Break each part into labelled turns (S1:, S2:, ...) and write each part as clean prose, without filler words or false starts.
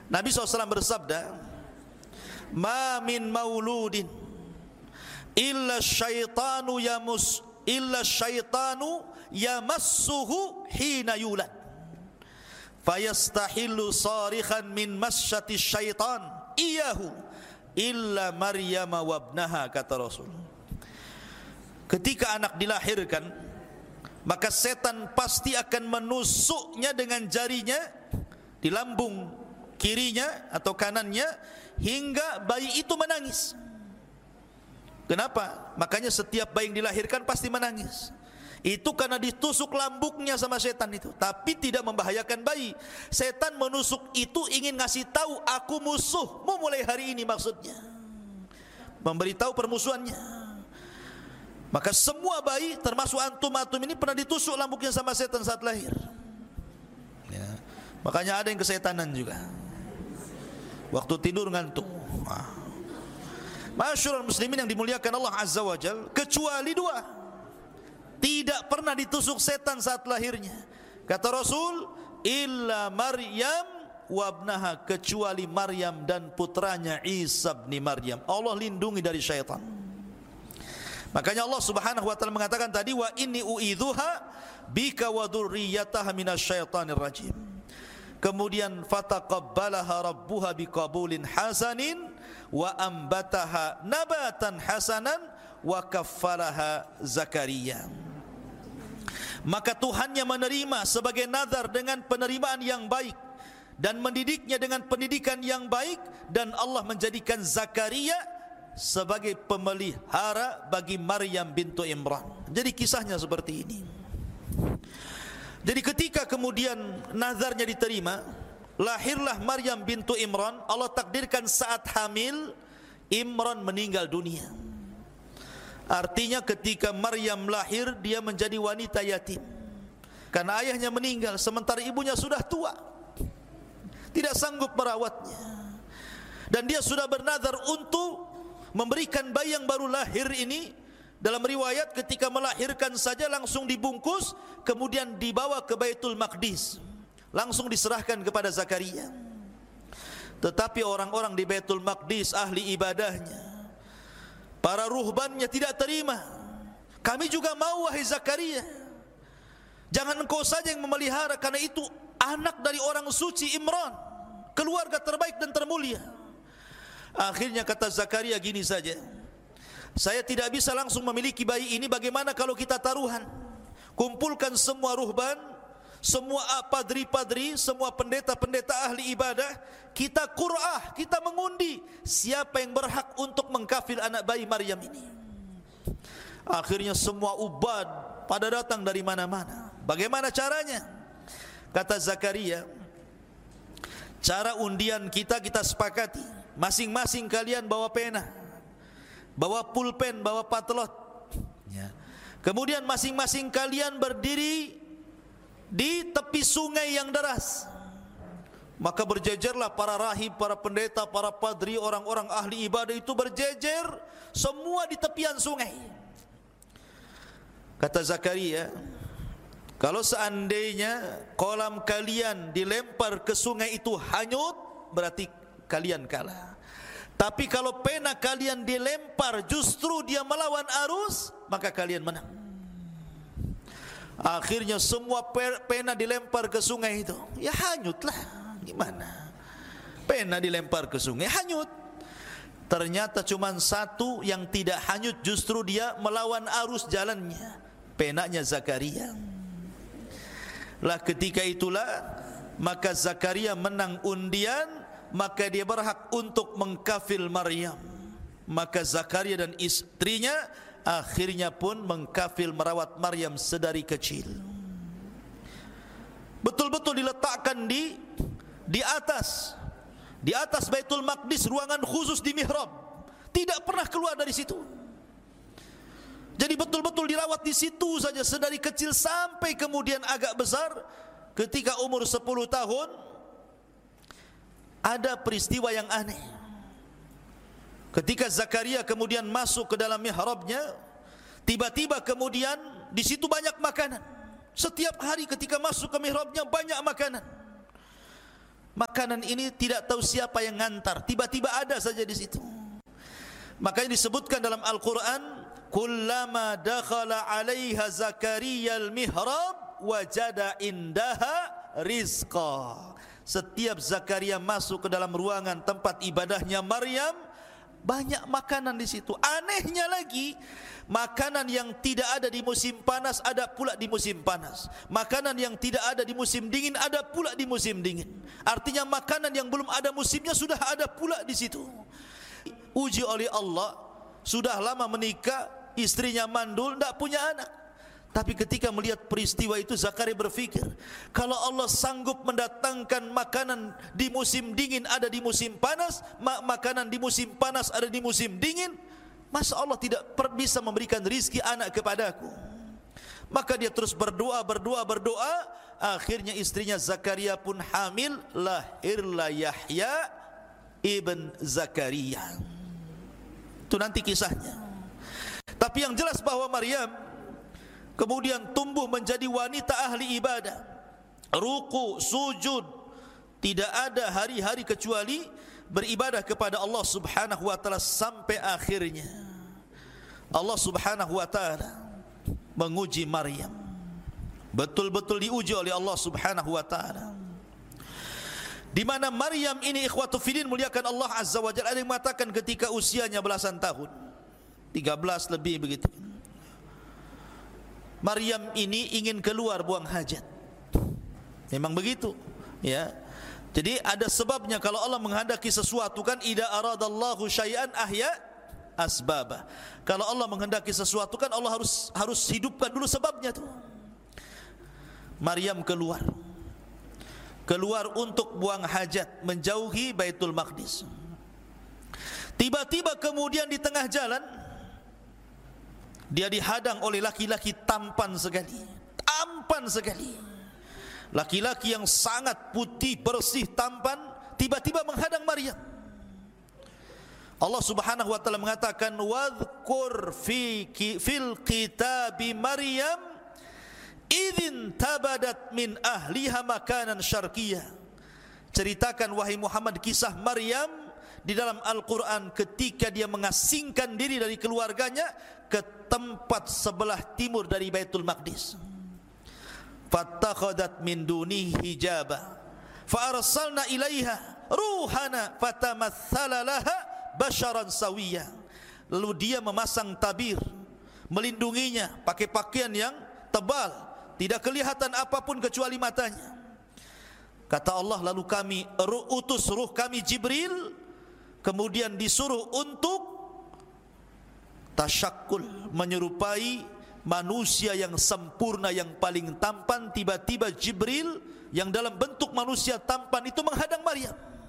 S1: Nabi SAW bersabda, "Ma min mauludin illa syaitanu yamassuhu hina yulad fayastahillu sarikhan min masyati syaitan iyahu illa Maryam wa ibnaha," kata Rasul. Ketika anak dilahirkan, maka setan pasti akan menusuknya dengan jarinya di lambung kirinya atau kanannya hingga bayi itu menangis. Kenapa? Makanya setiap bayi yang dilahirkan pasti menangis. Itu karena ditusuk lambungnya sama setan itu. Tapi tidak membahayakan bayi. Setan menusuk itu ingin ngasih tahu, aku musuhmu mulai hari ini, maksudnya memberitahu permusuhannya. Maka semua bayi termasuk antum-antum ini pernah ditusuk lambungnya sama setan saat lahir ya. Makanya ada yang kesetanan juga waktu tidur ngantuk. Masyarul muslimin yang dimuliakan Allah Azza wa Jal, kecuali dua tidak pernah ditusuk setan saat lahirnya. Kata Rasul, illa Maryam wa ibnaha, kecuali Maryam dan putranya Isa bin Maryam. Allah lindungi dari syaitan. Makanya Allah Subhanahu wa taala mengatakan tadi, wa inni uidzuha bika wa dzurriyyataha minasyaitonir rajim. Kemudian fataqabbalaha rabbuha biqabulin hasanin wa ambataha nabatan hasanan wa kaffalaha Zakaria. Maka Tuhannya menerima sebagai nazar dengan penerimaan yang baik dan mendidiknya dengan pendidikan yang baik, dan Allah menjadikan Zakaria sebagai pemelihara bagi Maryam bintu Imran. Jadi kisahnya seperti ini. Jadi ketika kemudian nazarnya diterima, lahirlah Maryam bintu Imran. Allah takdirkan saat hamil, Imran meninggal dunia. Artinya ketika Maryam lahir, dia menjadi wanita yatim karena ayahnya meninggal, sementara ibunya sudah tua, tidak sanggup merawatnya. Dan dia sudah bernazar untuk memberikan bayi yang baru lahir ini. Dalam riwayat ketika melahirkan saja langsung dibungkus, kemudian dibawa ke Baitul Maqdis, langsung diserahkan kepada Zakaria. Tetapi orang-orang di Baitul Maqdis, ahli ibadahnya, para ruhbannya tidak terima. Kami juga mau, wahai Zakaria, jangan engkau saja yang memelihara, karena itu anak dari orang suci Imran, keluarga terbaik dan termulia. Akhirnya kata Zakaria gini saja, saya tidak bisa langsung memiliki bayi ini, bagaimana kalau kita taruhan? Kumpulkan semua ruhban, semua padri-padri, semua pendeta-pendeta ahli ibadah, kita qur'ah, kita mengundi siapa yang berhak untuk mengkafil anak bayi Maryam ini. Akhirnya semua ubad pada datang dari mana-mana. Bagaimana caranya? Kata Zakaria, cara undian kita sepakati. Masing-masing kalian bawa pena, bawa pulpen, bawa patlot ya. Kemudian masing-masing kalian berdiri di tepi sungai yang deras. Maka berjejerlah para rahib, para pendeta, para padri, orang-orang ahli ibadah itu berjejer semua di tepian sungai. Kata Zakaria, kalau seandainya kolam kalian dilempar ke sungai itu hanyut, berarti kalian kalah. Tapi kalau pena kalian dilempar justru dia melawan arus, maka kalian menang. Akhirnya semua pena dilempar ke sungai itu, ya hanyutlah. Gimana? Pena dilempar ke sungai hanyut. Ternyata cuma satu yang tidak hanyut, justru dia melawan arus jalannya, penanya Zakaria. Lah ketika itulah maka Zakaria menang undian, maka dia berhak untuk mengkafil Maryam. Maka Zakaria dan istrinya akhirnya pun mengkafil merawat Maryam sedari kecil. Betul-betul diletakkan di atas Baitul Maqdis, ruangan khusus di mihrab, tidak pernah keluar dari situ. Jadi betul-betul dirawat di situ saja sedari kecil sampai kemudian agak besar. Ketika umur 10 tahun, ada peristiwa yang aneh. Ketika Zakaria kemudian masuk ke dalam mihrabnya, tiba-tiba kemudian di situ banyak makanan. Setiap hari ketika masuk ke mihrabnya banyak makanan. Makanan ini tidak tahu siapa yang ngantar, tiba-tiba ada saja di situ. Makanya disebutkan dalam Al-Quran, kullama dakhala 'alaiha Zakaria al-mihrab wajada indaha rizqa. Setiap Zakaria masuk ke dalam ruangan tempat ibadahnya Maryam, banyak makanan di situ. Anehnya lagi, makanan yang tidak ada di musim panas ada pula di musim panas. Makanan yang tidak ada di musim dingin ada pula di musim dingin. Artinya makanan yang belum ada musimnya sudah ada pula di situ. Uji oleh Allah, sudah lama menikah, istrinya mandul, tidak punya anak. Tapi ketika melihat peristiwa itu, Zakaria berfikir, kalau Allah sanggup mendatangkan makanan di musim dingin ada di musim panas, makanan di musim panas ada di musim dingin, masa Allah tidak bisa memberikan rizki anak kepadaku? Maka dia terus berdoa. Akhirnya istrinya Zakaria pun hamil, lahirlah Yahya ibn Zakaria. Itu nanti kisahnya. Tapi yang jelas bahwa Maryam kemudian tumbuh menjadi wanita ahli ibadah, ruku, sujud, tidak ada hari-hari kecuali beribadah kepada Allah Subhanahu wa taala sampai akhirnya Allah Subhanahu wa taala menguji Maryam. Betul-betul diuji oleh Allah Subhanahu wa taala. Di mana Maryam ini, ikhwatu fillah muliakan Allah Azza wa Jalla, ada yang mengatakan ketika usianya belasan tahun, 13 lebih begitu, Maryam ini ingin keluar buang hajat. Memang begitu, ya. Jadi ada sebabnya. Kalau Allah menghendaki sesuatu kan, idza aradallahu syai'an ahya asbabah. Kalau Allah menghendaki sesuatu kan Allah harus hidupkan dulu sebabnya tuh. Maryam keluar untuk buang hajat, menjauhi Baitul Maqdis. Tiba-tiba kemudian di tengah jalan dia dihadang oleh laki-laki tampan sekali. Laki-laki yang sangat putih, bersih, tampan, tiba-tiba menghadang Maryam. Allah Subhanahu wa taala mengatakan, wadhkur fil kitabi Maryam idzin tabadat min ahliha makanan syarqiyah. Ceritakan wahai Muhammad kisah Maryam di dalam Al-Quran ketika dia mengasingkan diri dari keluarganya ke tempat sebelah timur dari Baitul Maqdis. Fattakhadat min dunihi hijaba fa arsalna ilaiha ruhana fatamatsala laha basharan sawiyya. Lalu dia memasang tabir melindunginya, pakai pakaian yang tebal, tidak kelihatan apapun kecuali matanya. Kata Allah, lalu kami utus ruh kami Jibril, kemudian disuruh untuk tasyakkul, menyerupai manusia yang sempurna, yang paling tampan. Tiba-tiba Jibril yang dalam bentuk manusia tampan itu menghadang Maryam.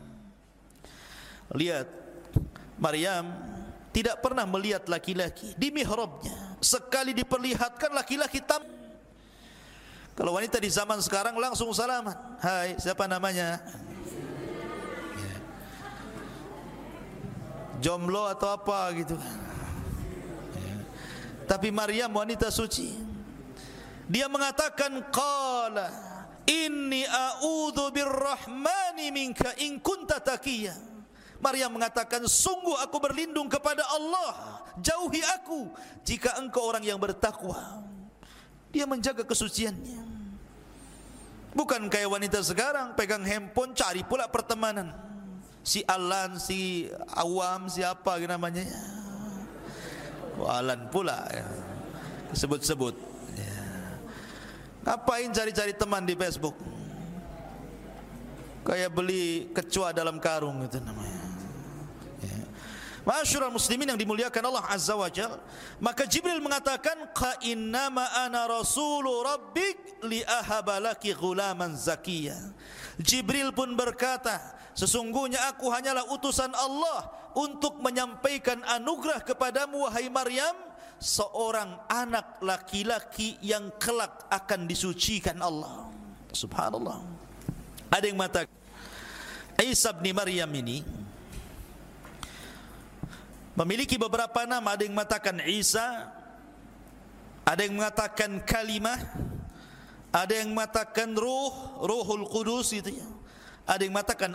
S1: Lihat, Maryam tidak pernah melihat laki-laki di mihrabnya. Sekali diperlihatkan laki-laki tampan. Kalau wanita di zaman sekarang langsung salaman, hai siapa namanya, jomblo atau apa gitu. Tapi Maryam wanita suci, dia mengatakan qala inni a'udzu birrahmani minka in kunta taqiyya. Maryam mengatakan, sungguh aku berlindung kepada Allah, jauhi aku jika engkau orang yang bertakwa. Dia menjaga kesuciannya. Bukan kayak wanita sekarang pegang handphone cari pula pertemanan. Si Alan, si Awam, siapa namanya? Alan pula ya. Sebut-sebut ya. Ngapain cari-cari teman di Facebook? Kayak beli kecoa dalam karung itu namanya ya. Ma'asyiral muslimin yang dimuliakan Allah Azza wa Jalla, maka Jibril mengatakan, qa innama ana rasulu rabbik li ahaba laki ghulaman zakiyya. Jibril pun berkata, sesungguhnya aku hanyalah utusan Allah untuk menyampaikan anugerah kepadamu wahai Maryam, seorang anak laki-laki yang kelak akan disucikan Allah. Subhanallah. Ada yang mengatakan Isa bin Maryam ini memiliki beberapa nama. Ada yang mengatakan Isa, ada yang mengatakan kalimah, ada yang mengatakan ruhul qudus itu ya. Ada yang mengatakan